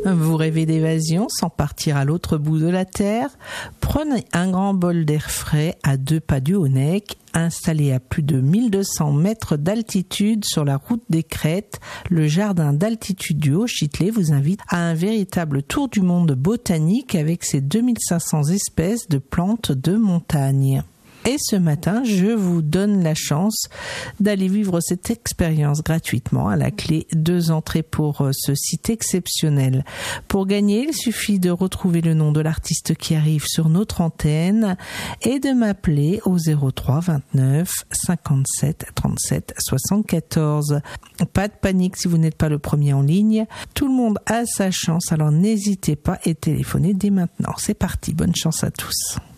Vous rêvez d'évasion sans partir à l'autre bout de la terre? Prenez un grand bol d'air frais à 2 pas du Haut-Nec, installé à plus de 1200 mètres d'altitude sur la route des Crêtes. Le jardin d'altitude du Haut-Châtelet vous invite à un véritable tour du monde botanique avec ses 2500 espèces de plantes de montagne. Et ce matin, je vous donne la chance d'aller vivre cette expérience gratuitement. À la clé, 2 entrées pour ce site exceptionnel. Pour gagner, il suffit de retrouver le nom de l'artiste qui arrive sur notre antenne et de m'appeler au 03 29 57 37 74. Pas de panique si vous n'êtes pas le premier en ligne. Tout le monde a sa chance, alors n'hésitez pas et téléphonez dès maintenant. C'est parti, bonne chance à tous.